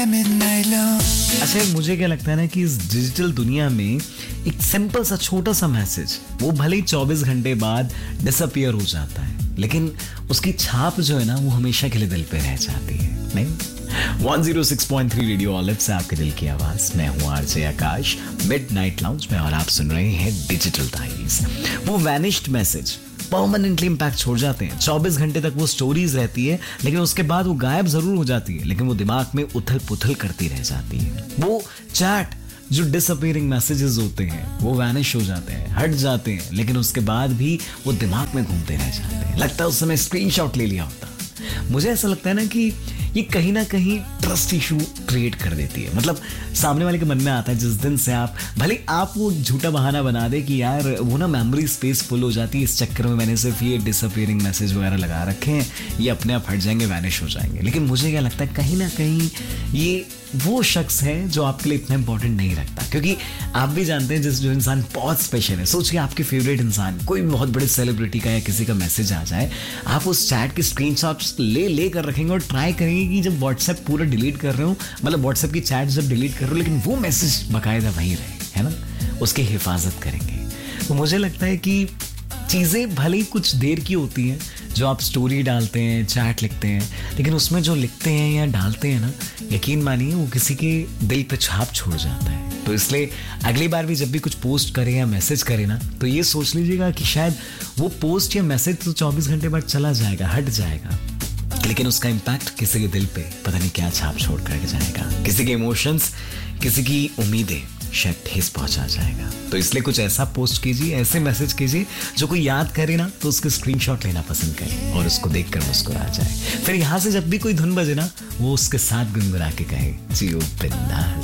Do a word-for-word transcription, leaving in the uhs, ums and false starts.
अच्छा, मुझे क्या लगता है ना कि इस डिजिटल दुनिया में एक सिंपल सा छोटा सा मैसेज वो भले ही चौबीस घंटे बाद डिसअपियर हो जाता है, लेकिन उसकी छाप जो है ना वो हमेशा के लिए दिल पे रह जाती है, नहीं? एक सौ छह पॉइंट तीन रेडियो ऑलिव से आपके दिल की आवाज। मैं हूँ आरजे आकाश मिडनाइट लाउंज में, और आप सुन रहे हैं डिजिटल डायरीज। वो वैनिश्ड मैसेज परमानेंटली इंपैक्ट छोड़ जाते हैं। चौबीस घंटे तक वो स्टोरीज रहती है, लेकिन उसके बाद वो गायब जरूर हो जाती है, लेकिन वो दिमाग में उथल पुथल करती रह जाती है। वो चैट जो डिसअपीयरिंग मैसेजेस होते हैं वो वैनिश हो जाते हैं, हट जाते हैं, लेकिन उसके बाद भी वो दिमाग में घूमते रह जाते हैं। लगता है उस समय स्क्रीनशॉट ले लिया होता। मुझे ऐसा लगता है ना कि ये कहीं ना कहीं ट्रस्ट इशू क्रिएट कर देती है। मतलब सामने वाले के मन में आता है जिस दिन से आप भले आप वो झूठा बहाना बना दे कि यार वो ना मेमोरी स्पेस फुल हो जाती है, इस चक्कर में मैंने सिर्फ ये डिसअपीयरिंग मैसेज वगैरह लगा रखे हैं, ये अपने आप हट जाएंगे, वैनिश हो जाएंगे। लेकिन मुझे क्या लगता है कहीं ना कहीं ये वो शख्स है जो आपके लिए इतना इंपॉर्टेंट नहीं रखता, क्योंकि आप भी जानते हैं जिस जो इंसान बहुत स्पेशल है, सोचिए आपके फेवरेट इंसान कोई भी बहुत बड़े सेलिब्रिटी का या किसी का मैसेज आ जाए, आप उस चैट के स्क्रीनशॉट्स ले ले कर रखेंगे और ट्राई करेंगे कि जब व्हाट्सएप पूरा डिलीट कर रहे हो, मतलब व्हाट्सएप की चैट जब डिलीट कर रहे हो, लेकिन वो मैसेज बाकायदा वहीं रहे, है ना, उसकी हिफाजत करेंगे। तो मुझे लगता है कि चीज़ें भले ही कुछ देर की होती हैं, जो आप स्टोरी डालते हैं, चैट लिखते हैं, लेकिन उसमें जो लिखते हैं या डालते हैं ना, यकीन मानिए वो किसी के दिल पे छाप छोड़ जाता है। तो इसलिए अगली बार भी जब भी कुछ पोस्ट करें या मैसेज करें ना, तो ये सोच लीजिएगा कि शायद वो पोस्ट या मैसेज तो चौबीस घंटे बाद चला जाएगा, हट जाएगा, लेकिन उसका इम्पैक्ट किसी के दिल पे पता नहीं क्या छाप छोड़ करके जाएगा। किसी के इमोशंस, किसी की उम्मीदें शायद ठेस पहुंचा जाएगा। तो इसलिए कुछ ऐसा पोस्ट कीजिए, ऐसे मैसेज कीजिए जो कोई याद करे ना तो उसके स्क्रीनशॉट लेना पसंद करे और उसको देखकर मुस्कुरा जाए। फिर यहाँ से जब भी कोई धुन बजे ना, वो उसके साथ गुनगुना के कहे जियो बिंदास।